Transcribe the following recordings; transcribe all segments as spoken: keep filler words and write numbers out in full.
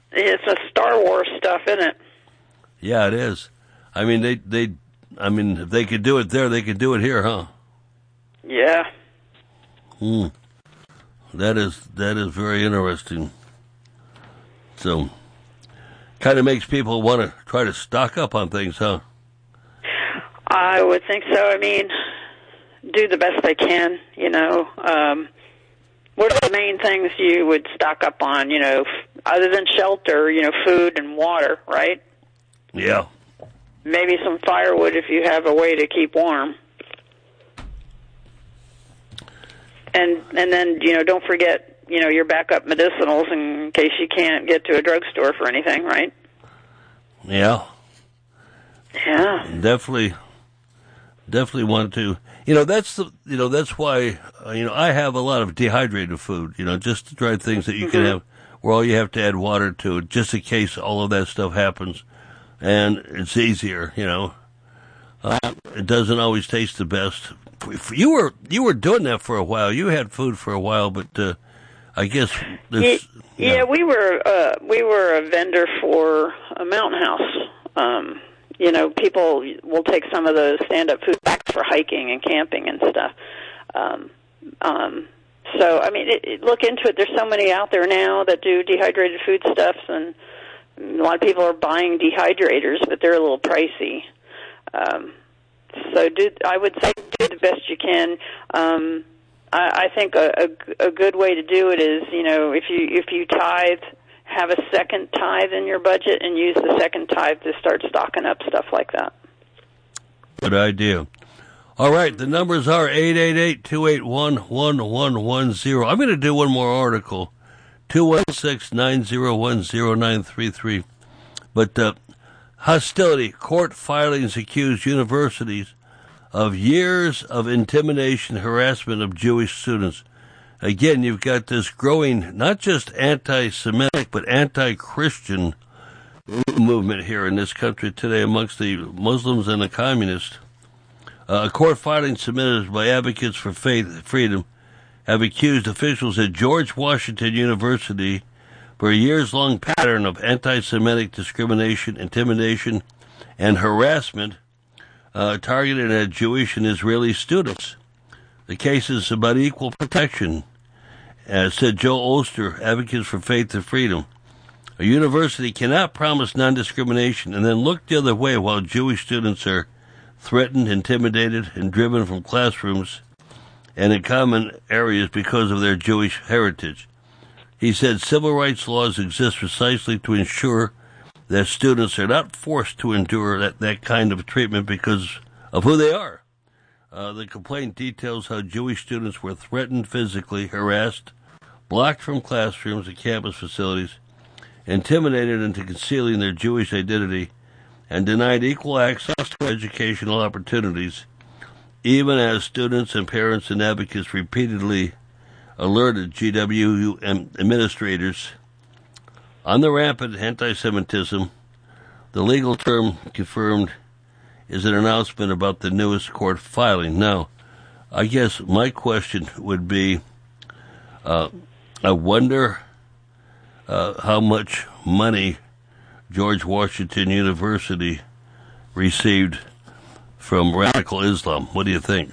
It's a Star Wars stuff, isn't it? Yeah, it is. I mean, they, they, I mean, if they could do it there, they could do it here, huh? Yeah. Hmm. That is, that is very interesting. So, kind of makes people want to try to stock up on things, huh? I would think so. I mean, do the best they can, you know. Um, what are the main things you would stock up on, you know, f- other than shelter, you know, food and water, right? Yeah. Maybe some firewood if you have a way to keep warm. And and then, you know, don't forget, you know, your backup medicinals in case you can't get to a drugstore for anything, right? Yeah. Yeah. Definitely, definitely want to. You know, that's the, you know, that's why, uh, you know, I have a lot of dehydrated food, you know, just to try things that you mm-hmm. can have where all you have to add water to it, just in case all of that stuff happens. And it's easier, you know. Uh, it doesn't always taste the best. You were you were doing that for a while. You had food for a while, but uh, I guess this. Yeah, yeah, we were uh, we were a vendor for a mountain house. Um, you know, people will take some of the stand-up food back for hiking and camping and stuff. Um, um, so, I mean, it, it, look into it. There's so many out there now that do dehydrated food stuffs, and a lot of people are buying dehydrators, but they're a little pricey. Um, so, do I would say do the best you can. Um, I, I think a, a, a good way to do it is, you know, if you if you tithe, have a second tithe in your budget and use the second tithe to start stocking up stuff like that. Good idea. All right, the numbers are eight eight eight, two eight one, one one one zero. I'm going to do one more article, two one six, nine zero one, zero nine three three. But uh, hostility, court filings accuse universities of years of intimidation, harassment of Jewish students. Again, you've got this growing, not just anti-Semitic, but anti-Christian movement here in this country today amongst the Muslims and the communists. Uh, a court filing submitted by Advocates for Faith Freedom have accused officials at George Washington University for a years-long pattern of anti-Semitic discrimination, intimidation, and harassment uh, targeted at Jewish and Israeli students. The case is about equal protection, as said Joe Oster, Advocates for Faith and Freedom. A university cannot promise non-discrimination and then look the other way while Jewish students are threatened, intimidated, and driven from classrooms and in common areas because of their Jewish heritage. He said civil rights laws exist precisely to ensure that students are not forced to endure that, that kind of treatment because of who they are. Uh, the complaint details how Jewish students were threatened physically, harassed, blocked from classrooms and campus facilities, intimidated into concealing their Jewish identity, and denied equal access to educational opportunities, even as students and parents and advocates repeatedly alerted G W U administrators on the rampant anti-Semitism. The legal term confirmed is an announcement about the newest court filing. Now, I guess my question would be, uh, I wonder uh, how much money George Washington University received from radical Islam. What do you think?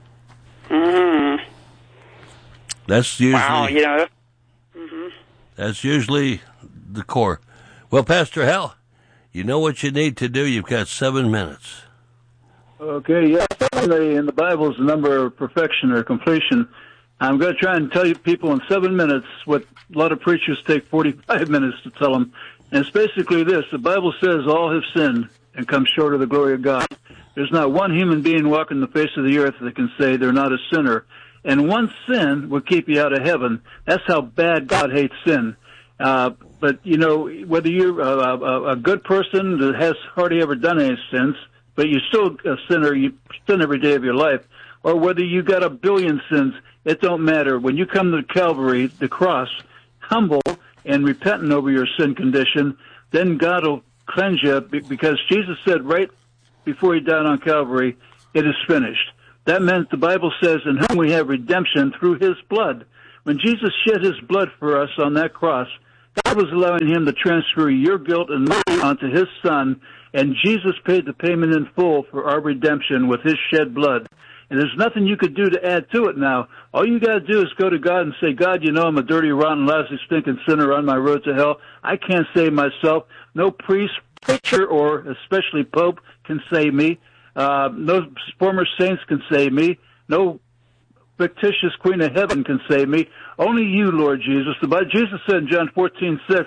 Mm-hmm. That's usually, wow, you know. Mm-hmm. That's usually the core. Well, Pastor Hal, you know what you need to do. You've got seven minutes. Okay, yeah. In the, in the Bible is the number of perfection or completion. I'm going to try and tell you people in seven minutes what a lot of preachers take forty-five minutes to tell them. And it's basically this. The Bible says all have sinned and come short of the glory of God. There's not one human being walking the face of the earth that can say they're not a sinner. And one sin will keep you out of heaven. That's how bad God hates sin. Uh, but, you know, whether you're a, a, a good person that has hardly ever done any sins, but you're still a sinner, you sin every day of your life, or whether you got a billion sins, it don't matter. When you come to Calvary, the cross, humble and repentant over your sin condition, then God will cleanse you, because Jesus said right before he died on Calvary, it is finished. That meant the Bible says, in whom we have redemption through his blood. When Jesus shed his blood for us on that cross, God was allowing him to transfer your guilt and mine onto his son, and Jesus paid the payment in full for our redemption with his shed blood. And there's nothing you could do to add to it now. All you got to do is go to God and say, God, you know I'm a dirty, rotten, lousy, stinking sinner on my road to hell. I can't save myself. No priest, preacher, or especially Pope can save me. Uh, no former saints can save me. No fictitious Queen of Heaven can save me. Only you, Lord Jesus. The Bible, Jesus said in John fourteen six,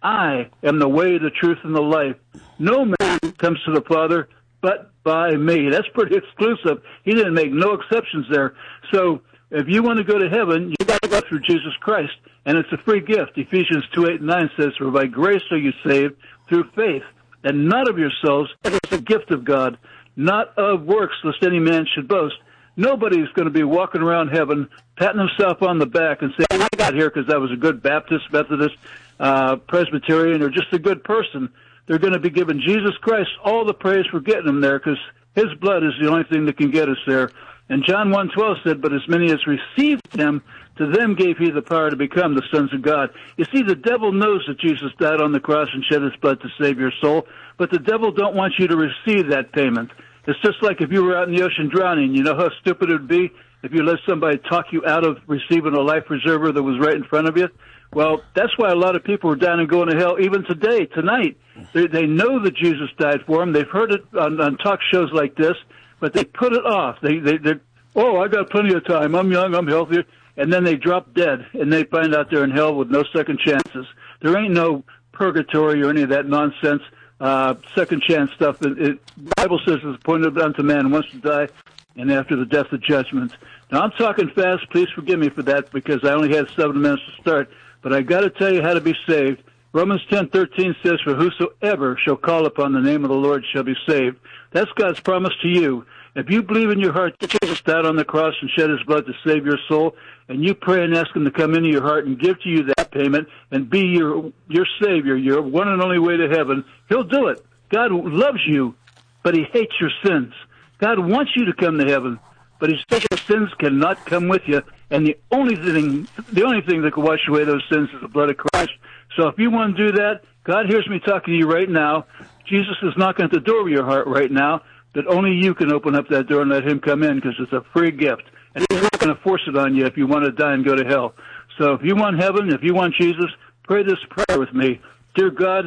I am the way, the truth, and the life. No man comes to the Father but by me. That's pretty exclusive. He didn't make no exceptions there. So if you want to go to heaven, you got to go through Jesus Christ, and it's a free gift. Ephesians two eight and nine says, for by grace are you saved through faith, and not of yourselves. It is a gift of God, not of works, lest any man should boast. Nobody's going to be walking around heaven, patting himself on the back and saying, I got here because I was a good Baptist, Methodist, uh, Presbyterian, or just a good person. They're going to be giving Jesus Christ all the praise for getting them there, because his blood is the only thing that can get us there. And John one twelve said, but as many as received him, to them gave he the power to become the sons of God. You see, the devil knows that Jesus died on the cross and shed his blood to save your soul, but the devil don't want you to receive that payment. It's just like if you were out in the ocean drowning. You know how stupid it would be if you let somebody talk you out of receiving a life preserver that was right in front of you? Well, that's why a lot of people are down and going to hell even today, tonight. They, they know that Jesus died for them. They've heard it on, on talk shows like this, but they put it off. They, they, they, oh, I got plenty of time. I'm young. I'm healthy. And then they drop dead, and they find out they're in hell with no second chances. There ain't no purgatory or any of that nonsense, uh, second chance stuff. It, it, the Bible says it's appointed unto man once to die, and after the death of judgment. Now, I'm talking fast. Please forgive me for that, because I only had seven minutes to start. But I got to tell you how to be saved. Romans ten thirteen says, for whosoever shall call upon the name of the Lord shall be saved. That's God's promise to you. If you believe in your heart that Jesus died on the cross and shed his blood to save your soul, and you pray and ask him to come into your heart and give to you that payment and be your your Savior, your one and only way to heaven, he'll do it. God loves you, but he hates your sins. God wants you to come to heaven, but he says your sins cannot come with you. And the only thing, the only thing that can wash away those sins is the blood of Christ. So if you want to do that, God hears me talking to you right now. Jesus is knocking at the door of your heart right now, that only you can open up that door and let him come in, because it's a free gift. And he's not going to force it on you if you want to die and go to hell. So if you want heaven, if you want Jesus, pray this prayer with me. Dear God,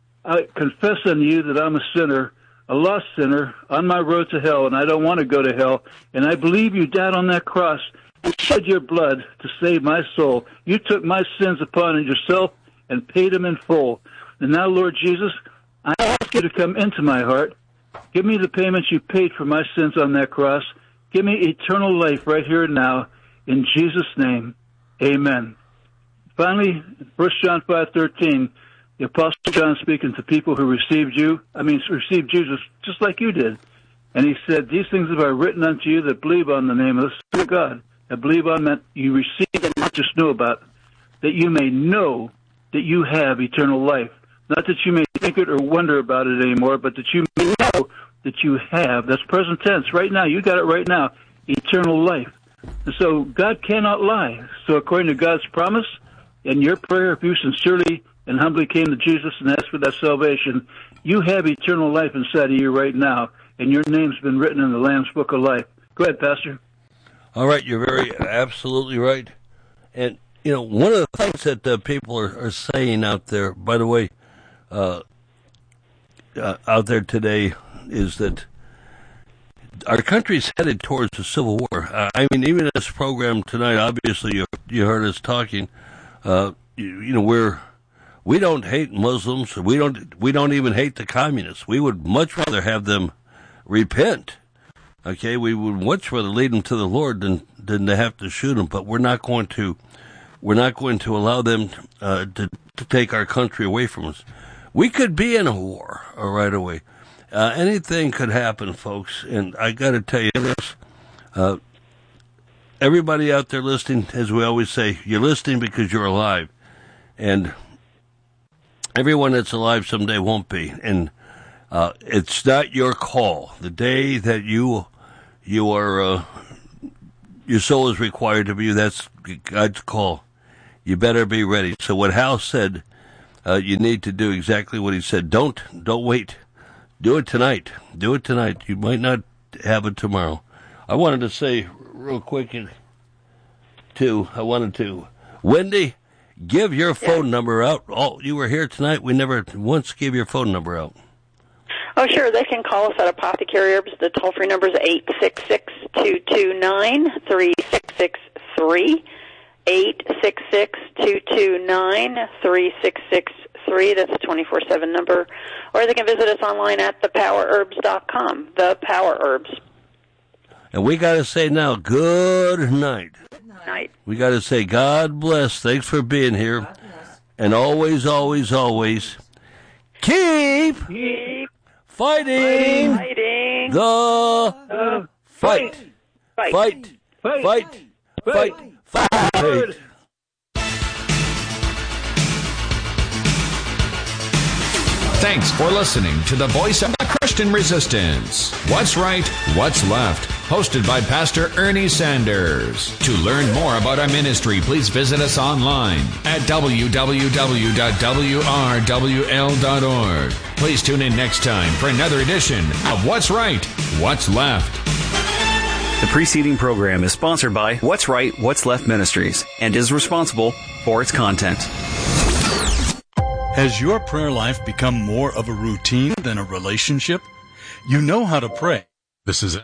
I confess unto you that I'm a sinner, a lost sinner on my road to hell, and I don't want to go to hell. And I believe you died on that cross and shed your blood to save my soul. You took my sins upon yourself and paid them in full. And now, Lord Jesus, I ask you to come into my heart. Give me the payments you paid for my sins on that cross. Give me eternal life right here and now. In Jesus' name, amen. Finally, First John five thirteen, the Apostle John speaking to people who received you, I mean, received Jesus just like you did. And he said, these things have I written unto you that believe on the name of the Son of God. That believe on that you received and not just know about, that you may know that you have eternal life. Not that you may think it or wonder about it anymore, but that you may know that you have. That's present tense. Right now, you got it right now. Eternal life. And so God cannot lie. So according to God's promise, in your prayer, if you sincerely and humbly came to Jesus and asked for that salvation, you have eternal life inside of you right now, and your name's been written in the Lamb's Book of Life. Go ahead, Pastor. All right, you're very absolutely right. And, you know, one of the things that uh, people are, are saying out there, by the way, uh, uh, out there today, is that our country's headed towards a civil war. Uh, I mean, even this program tonight, obviously, you, you heard us talking. Uh, you, you know, we're we don't hate Muslims. We don't we don't even hate the communists. We would much rather have them repent. Okay, we would much rather lead them to the Lord than than to have to shoot them. But we're not going to we're not going to allow them uh, to to take our country away from us. We could be in a war uh, right away. Uh, anything could happen, folks. And I got to tell you this: uh, everybody out there listening, as we always say, you're listening because you're alive, and everyone that's alive someday won't be. And Uh, it's not your call. The day that you you are uh, your soul is required to be, that's God's call. You better be ready. So what Hal said uh, you need to do exactly what he said. Don't, don't wait. Do it tonight. Do it tonight. You might not have it tomorrow. I wanted to say real quick, too, I wanted to, Wendy, give your phone yeah. number out. Oh, you were here tonight. We never once gave your phone number out. Oh, sure. They can call us at Apothecary Herbs. The toll-free number is eight six six, two two nine, three six six three, eight six six, two two nine, three six six three. That's a twenty-four seven number. Or they can visit us online at the power herbs dot com, The Power Herbs. And we got to say now, good night. Good night. We got to say, God bless. Thanks for being here. And always, always, always, keep... keep Fighting, fighting the uh, fight. Fight. Fight. Fight. Fight. Fight. Fight. Fight. Thanks for listening to the voice of the Christian Resistance. What's right, what's left? Hosted by Pastor Ernie Sanders. To learn more about our ministry, please visit us online at w w w dot w r w l dot org. Please tune in next time for another edition of What's Right, What's Left. The preceding program is sponsored by What's Right, What's Left Ministries and is responsible for its content. Has your prayer life become more of a routine than a relationship? You know how to pray. This is it.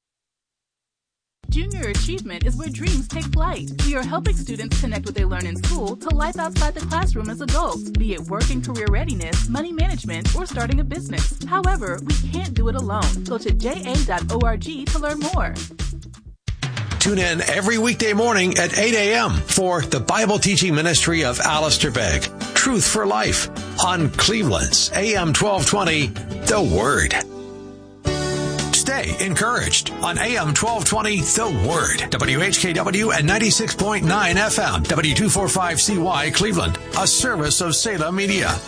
Junior Achievement is where dreams take flight. We are helping students connect what they learn in school to life outside the classroom as adults, be it work and career readiness, money management, or starting a business. However, we can't do it alone. Go to j a dot org to learn more. Tune in every weekday morning at eight a.m. for the Bible teaching ministry of Alistair Begg, Truth for Life, on Cleveland's A M twelve twenty, The Word. Stay encouraged on A M twelve twenty, The Word. W H K W and ninety-six point nine F M, W two forty-five C Y, Cleveland, a service of Salem Media.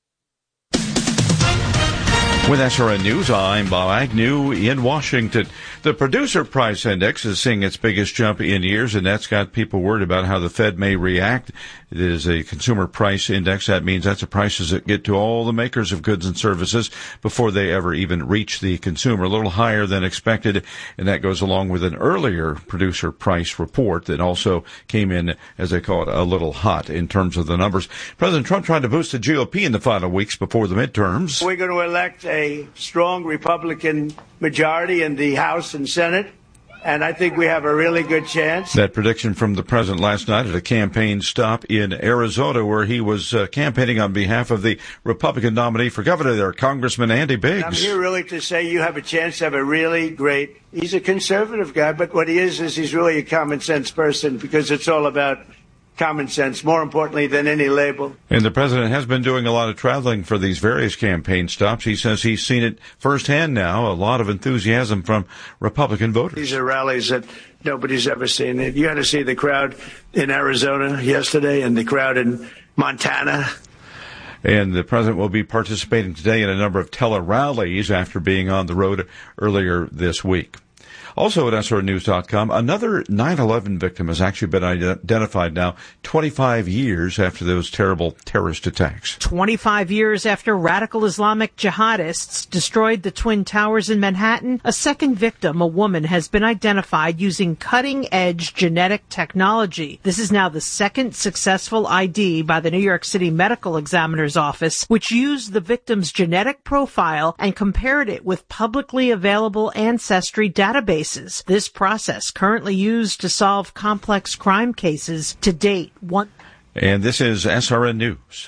With S R N News, I'm Bob Agnew in Washington. The Producer Price Index is seeing its biggest jump in years, and that's got people worried about how the Fed may react. It is a consumer price index. That means that's the prices that get to all the makers of goods and services before they ever even reach the consumer. A little higher than expected, and that goes along with an earlier producer price report that also came in, as they call it, a little hot in terms of the numbers. President Trump tried to boost the G O P in the final weeks before the midterms. We're going to elect a strong Republican majority in the House and Senate, and I think we have a really good chance. That prediction from the president last night at a campaign stop in Arizona, where he was uh, campaigning on behalf of the Republican nominee for governor there, Congressman Andy Biggs. I'm here really to say you have a chance to have a really great, he's a conservative guy, but what he is is he's really a common sense person, because it's all about common sense, more importantly than any label. And the president has been doing a lot of traveling for these various campaign stops. He says he's seen it firsthand now, a lot of enthusiasm from Republican voters. These are rallies that nobody's ever seen. You had to see the crowd in Arizona yesterday and the crowd in Montana. And the president will be participating today in a number of tele-rallies after being on the road earlier this week. Also at S R N news dot com, another nine eleven victim has actually been identified now, twenty-five years after those terrible terrorist attacks. twenty-five years after radical Islamic jihadists destroyed the Twin Towers in Manhattan, a second victim, a woman, has been identified using cutting-edge genetic technology. This is now the second successful I D by the New York City Medical Examiner's Office, which used the victim's genetic profile and compared it with publicly available ancestry databases. This process, currently used to solve complex crime cases to date. One. And this is S R N News.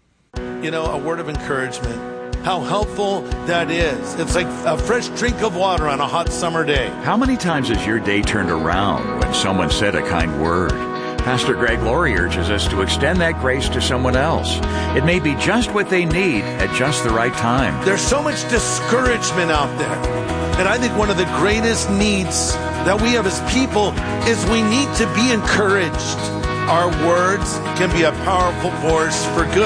You know, a word of encouragement, how helpful that is. It's like a fresh drink of water on a hot summer day. How many times has your day turned around when someone said a kind word? Pastor Greg Laurie urges us to extend that grace to someone else. It may be just what they need at just the right time. There's so much discouragement out there. And I think one of the greatest needs that we have as people is we need to be encouraged. Our words can be a powerful force for good.